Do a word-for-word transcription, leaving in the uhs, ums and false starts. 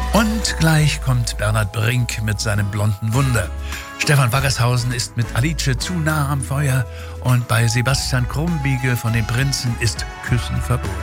Und gleich kommt Bernhard Brink mit seinem blonden Wunder. Stefan Waggershausen ist mit Alice zu nah am Feuer und bei Sebastian Krumbiegel von den Prinzen ist Küssen verboten.